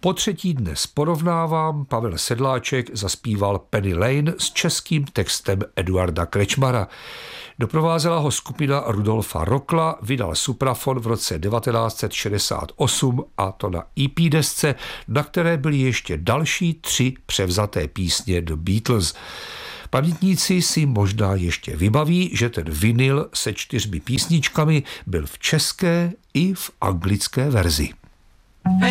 Po třetí dnes porovnávám, Pavel Sedláček zaspíval Penny Lane s českým textem Eduarda Krečmara. Doprovázela ho skupina Rudolfa Rokla, vydal Suprafon v roce 1968 a to na EP desce, na které byly ještě další 3 převzaté písně do Beatles. Pamětníci si možná ještě vybaví, že ten vinyl se 4 písničkami byl v české i v anglické verzi.